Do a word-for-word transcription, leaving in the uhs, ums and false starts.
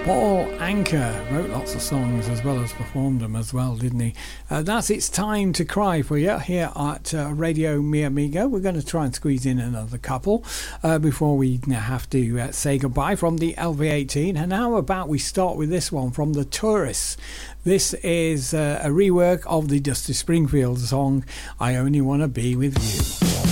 Paul Anka wrote lots of songs as well as performed them as well, didn't he? Uh, that's It's Time to Cry for you here at uh, Radio Mi Amigo. We're going to try and squeeze in another couple uh, before we have to uh, say goodbye from the L V eighteen. And how about we start with this one from The Tourists. This is uh, a rework of the Dusty Springfield song, I Only Wanna Be With You.